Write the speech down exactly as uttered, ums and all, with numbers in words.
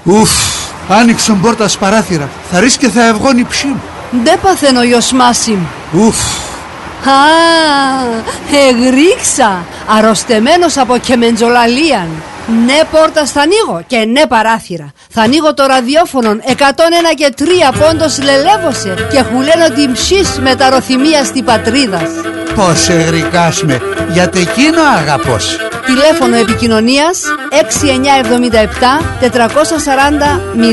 Ουφ, άνοιξαν πόρτα παράθυρα. Θα ρίξει και θα ευγώνει ψήμ. Ντε παθαίνω γιος Μάσιμ. Ουφ. Α, εγρίξα. Αρρωστεμένος από κεμεντζολαλίαν. Ναι πόρτα θα ανοίγω και ναι παράθυρα. Θα ανοίγω το ραδιόφωνο εκατόν ένα και τρία πόντος λελεύωσε και χουλένω την ψής μεταροθυμία στη πατρίδας. Πώς εγρικάς με, γιατί εκείνο αγαπώς. Τηλέφωνο επικοινωνίας έξι εννιά εβδομήντα επτά τετρακόσια σαράντα μηδέν